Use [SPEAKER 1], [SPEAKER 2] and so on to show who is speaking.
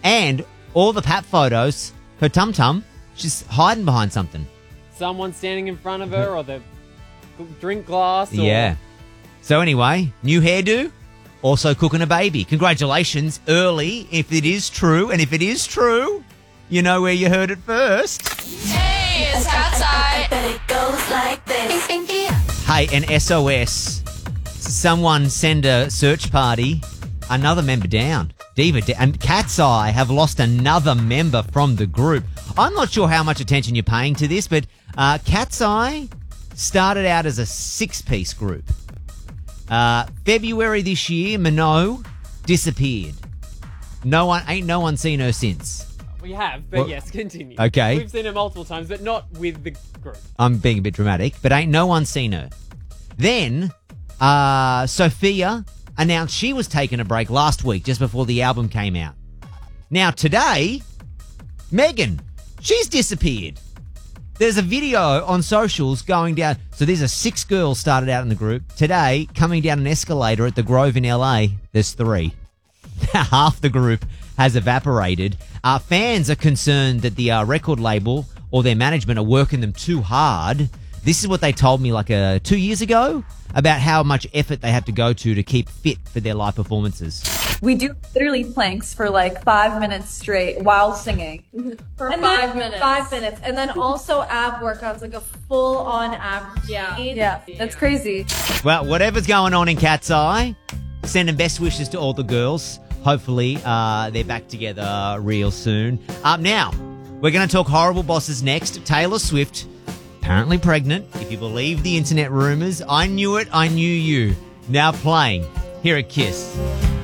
[SPEAKER 1] And all the Pap photos, her tum-tum, she's hiding behind something.
[SPEAKER 2] Someone standing in front of her or the drink glass. Or...
[SPEAKER 1] Yeah. So anyway, new hairdo, also cooking a baby. Congratulations early if it is true. And if it is true, you know where you heard it first.
[SPEAKER 3] Hey, it's outside.
[SPEAKER 1] Hey, an SOS. Someone send a search party. Another member down. Diva and Cat's Eye have lost another member from the group. I'm not sure how much attention you're paying to this, but Cat's Eye started out as a 6-piece group. February this year, Minot disappeared. No one seen her since.
[SPEAKER 2] We have, but yes, continue.
[SPEAKER 1] Okay.
[SPEAKER 2] We've seen her multiple times, but not with the group.
[SPEAKER 1] I'm being a bit dramatic, but ain't no one seen her. Then, Sophia announced she was taking a break last week, just before the album came out. Now, today, Megan, she's disappeared. There's a video on socials going down. So there's 6 girls started out in the group. Today, coming down an escalator at the Grove in LA, there's 3. Half the group has evaporated. Fans are concerned that the record label or their management are working them too hard. This is what they told me 2 years ago about how much effort they have to go to keep fit for their live performances.
[SPEAKER 4] We do literally planks for 5 minutes straight while singing.
[SPEAKER 3] For
[SPEAKER 5] And
[SPEAKER 3] 5
[SPEAKER 5] then
[SPEAKER 3] minutes.
[SPEAKER 5] 5 minutes. And then also ab workouts, like a full-on ab routine.
[SPEAKER 4] Yeah, that's crazy.
[SPEAKER 1] Well, whatever's going on in Cat's Eye, sending best wishes to all the girls. Hopefully, they're back together real soon. Now, we're going to talk horrible bosses next. Taylor Swift, apparently pregnant, if you believe the internet rumors. I knew it, I knew you. Now playing here at Kiss.